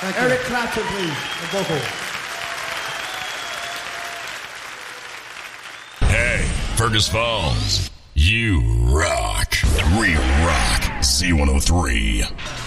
Eric Clapton, please, the vocal. Hey, Fergus Falls, you rock. We rock Z103.